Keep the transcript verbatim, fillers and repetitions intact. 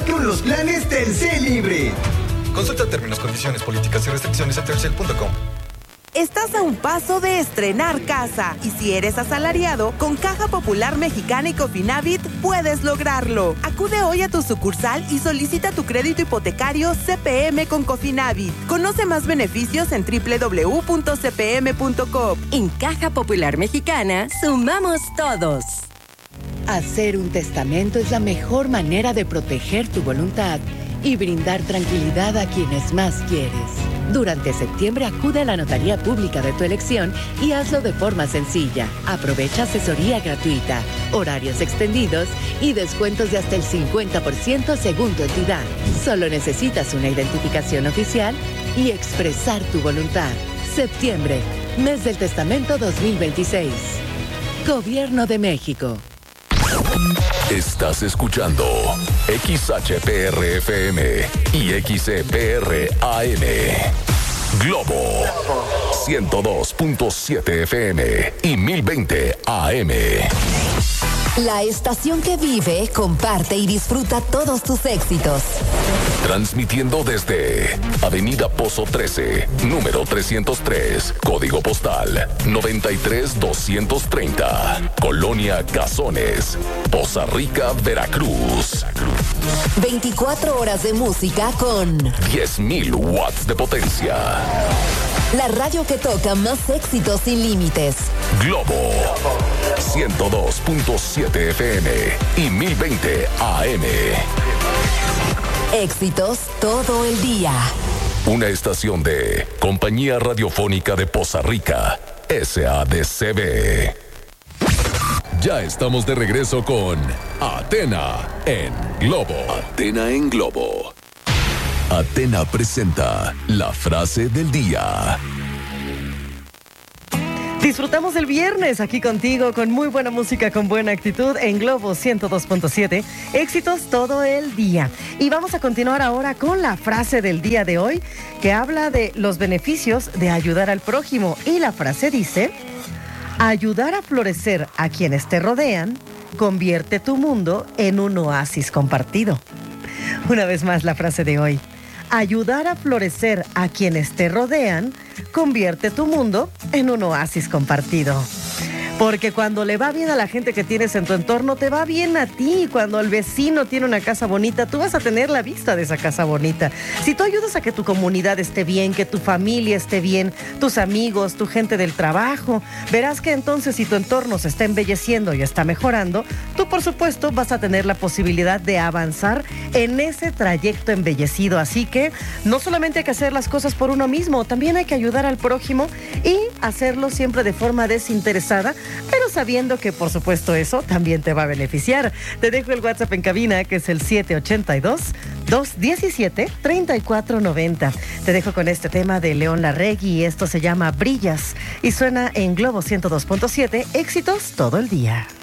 Con los planes Telcel Libre. Consulta términos, condiciones, políticas y restricciones en telcel punto com. Estás a un paso de estrenar casa y si eres asalariado, con Caja Popular Mexicana y Cofinavit puedes lograrlo. Acude hoy a tu sucursal y solicita tu crédito hipotecario C P M con Cofinavit. Conoce más beneficios en doble u doble u doble u punto c p m punto com. En Caja Popular Mexicana, sumamos todos. Hacer un testamento es la mejor manera de proteger tu voluntad y brindar tranquilidad a quienes más quieres. Durante septiembre acude a la notaría pública de tu elección y hazlo de forma sencilla. Aprovecha asesoría gratuita, horarios extendidos y descuentos de hasta el cincuenta por ciento según tu entidad. Solo necesitas una identificación oficial y expresar tu voluntad. Septiembre, mes del testamento dos mil veintiséis. Gobierno de México. Estás escuchando X H P R F M y X E P R A M. Globo ciento dos punto siete F M y mil veinte A M. La estación que vive, comparte y disfruta todos tus éxitos. Transmitiendo desde Avenida Pozo trece, número trescientos tres, código postal noventa y tres doscientos treinta, Colonia Cazones, Poza Rica, Veracruz. veinticuatro horas de música con diez mil watts de potencia. La radio que toca más éxitos sin límites. Globo ciento dos punto siete F M y mil veinte A M. Éxitos todo el día. Una estación de Compañía Radiofónica de Poza Rica, S A D C B. Ya estamos de regreso con Atena en Globo. Atena en Globo. Atena presenta la frase del día. Disfrutamos el viernes aquí contigo con muy buena música, con buena actitud en Globo ciento dos punto siete. Éxitos todo el día. Y vamos a continuar ahora con la frase del día de hoy que habla de los beneficios de ayudar al prójimo. Y la frase dice: ayudar a florecer a quienes te rodean convierte tu mundo en un oasis compartido. Una vez más la frase de hoy. Ayudar a florecer a quienes te rodean convierte tu mundo en un oasis compartido. Porque cuando le va bien a la gente que tienes en tu entorno, te va bien a ti. Cuando el vecino tiene una casa bonita, tú vas a tener la vista de esa casa bonita. Si tú ayudas a que tu comunidad esté bien, que tu familia esté bien, tus amigos, tu gente del trabajo, verás que entonces si tu entorno se está embelleciendo y está mejorando, tú por supuesto vas a tener la posibilidad de avanzar en ese trayecto embellecido. Así que no solamente hay que hacer las cosas por uno mismo, también hay que ayudar al prójimo y hacerlo siempre de forma desinteresada, pero sabiendo que por supuesto eso también te va a beneficiar. Te dejo el WhatsApp en cabina, que es el siete ocho dos, dos uno siete, tres cuatro nueve cero. Te dejo con este tema de León Larregui y esto se llama Brillas y suena en Globo ciento dos punto siete. Éxitos todo el día.